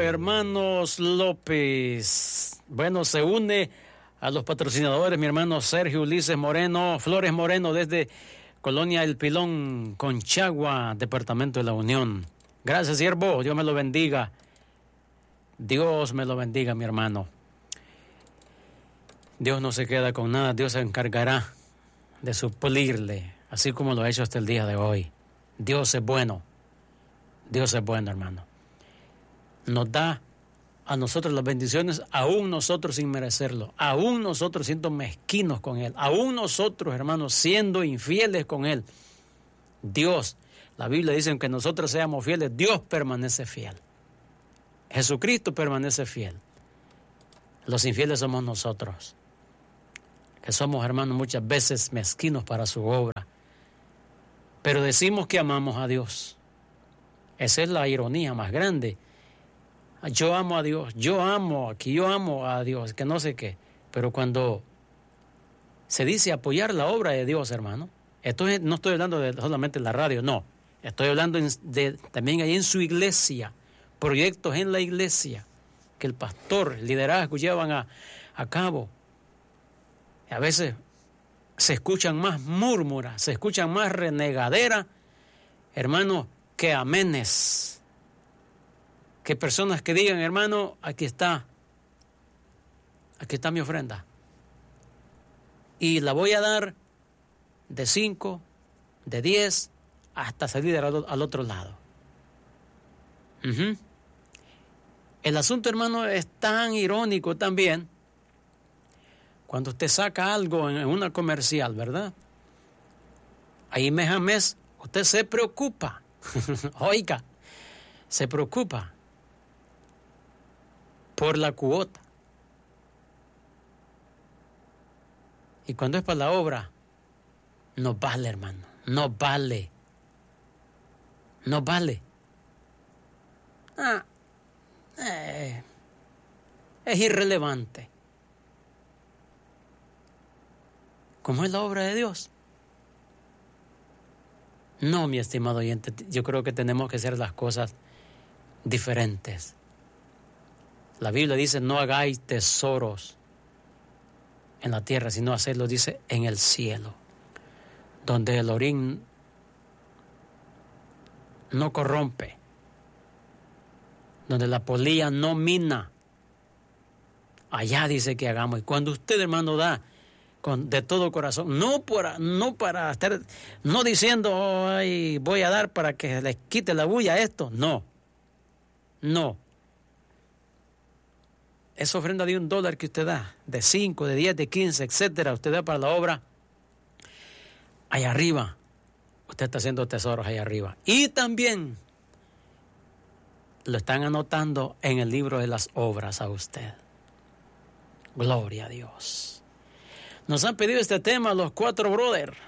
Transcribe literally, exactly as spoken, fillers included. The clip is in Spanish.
hermanos López. Bueno, se une a los patrocinadores mi hermano Sergio Ulises Moreno, Flores Moreno, desde Colonia El Pilón, Conchagua, Departamento de la Unión. Gracias, siervo. Dios me lo bendiga. Dios me lo bendiga, mi hermano. Dios no se queda con nada. Dios se encargará de suplirle, así como lo ha hecho hasta el día de hoy. Dios es bueno. Dios es bueno, hermano. Nos da a nosotros las bendiciones, aún nosotros sin merecerlo, aún nosotros siendo mezquinos con Él, aún nosotros, hermanos, siendo infieles con Él. Dios, la Biblia dice, aunque nosotros seamos fieles, Dios permanece fiel. Jesucristo permanece fiel. Los infieles somos nosotros, que somos, hermanos, muchas veces mezquinos para su obra, pero decimos que amamos a Dios. Esa es la ironía más grande. Yo amo a Dios, yo amo aquí, yo amo a Dios, que no sé qué. Pero cuando se dice apoyar la obra de Dios, hermano, esto es, no estoy hablando de solamente en la radio, no. Estoy hablando en, de, también ahí en su iglesia, proyectos en la iglesia que el pastor, el liderazgo llevan a, a cabo. Y a veces se escuchan más murmuras, se escuchan más renegadera, hermano, que amenes. Que personas que digan, hermano, aquí está, aquí está mi ofrenda. Y la voy a dar de cinco, de diez, hasta salir al, al otro lado. Uh-huh. El asunto, hermano, es tan irónico también cuando usted saca algo en una comercial, ¿verdad? Ahí mes a mes usted se preocupa. Oiga, se preocupa por la cuota. Y cuando es para la obra, no vale, hermano, no vale. No vale. Ah, eh, es irrelevante. ¿Cómo es la obra de Dios? No, mi estimado oyente, yo creo que tenemos que hacer las cosas diferentes. La Biblia dice, no hagáis tesoros en la tierra, sino hacerlo, dice, en el cielo, donde el orín no corrompe, donde la polilla no mina. Allá dice que hagamos. Y cuando usted, hermano, da con, de todo corazón, no para, no para estar, no diciendo, ay, voy a dar para que les quite la bulla a esto. No, no. Esa ofrenda de un dólar que usted da, de cinco, de diez, de quince, etcétera, usted da para la obra, allá arriba, usted está haciendo tesoros allá arriba. Y también lo están anotando en el libro de las obras a usted. Gloria a Dios. Nos han pedido este tema los cuatro brothers.